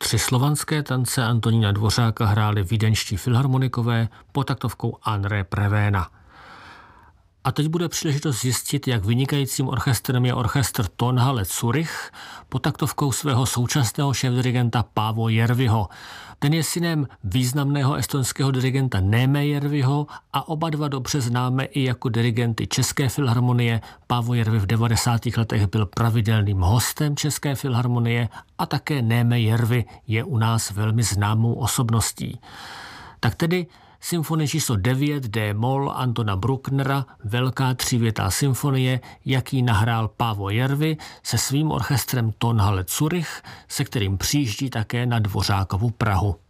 3 slovanské tance Antonína Dvořáka hráli vídeňští filharmonikové pod taktovkou André Prevéna. A teď bude příležitost zjistit, jak vynikajícím orchestrem je orchestr Tonhalle Zurich pod taktovkou svého současného šéfdirigenta Paavo Järviho. Ten je synem významného estonského dirigenta Neeme Järviho a oba dva dobře známe i jako dirigenty České filharmonie. Paavo Järvi v 90. letech byl pravidelným hostem České filharmonie a také Neeme Järvi je u nás velmi známou osobností. Tak tedy symfonie číslo 9 D-moll Antona Brucknera, velká třívětá symfonie, jaký nahrál Paavo Järvi se svým orchestrem Tonhalle Zurich, se kterým přijíždí také na Dvořákovu Prahu.